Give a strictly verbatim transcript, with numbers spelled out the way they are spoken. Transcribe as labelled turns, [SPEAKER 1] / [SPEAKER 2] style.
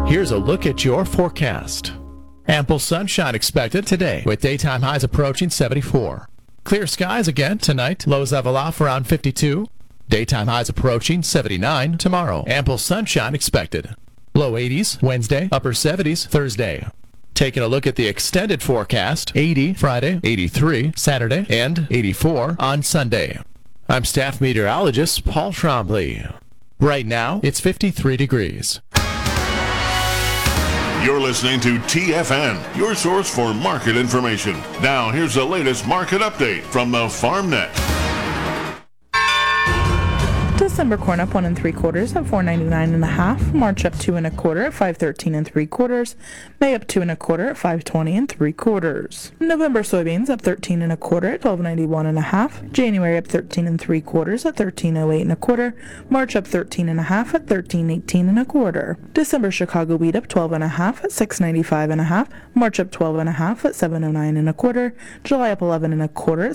[SPEAKER 1] Here's a look at your forecast. Ample sunshine expected today with daytime highs approaching seventy-four. Clear skies again tonight, lows level off around fifty-two. Daytime highs approaching seventy-nine tomorrow. Ample sunshine expected. Low eighties Wednesday, upper seventies Thursday. Taking a look at the extended forecast, eighty Friday, eighty-three Saturday, and eighty-four on Sunday. I'm staff meteorologist Paul Trombley. Right now, it's fifty-three degrees.
[SPEAKER 2] You're listening to T F N, your source for market information. Now, here's the latest market update from the FarmNet.
[SPEAKER 3] December corn up one and three quarters at four ninety-nine and a half. March up two and a quarter at five thirteen and three quarters. May up two and a quarter at five twenty and three quarters. November soybeans up thirteen and a quarter at twelve ninety-one and a half. January up thirteen and three quarters at thirteen oh eight and a quarter. March up thirteen and a half at thirteen eighteen and a quarter. December Chicago wheat up twelve and a half at six ninety-five and a half. March up twelve and a half at seven oh nine and a quarter. July up eleven and a quarter at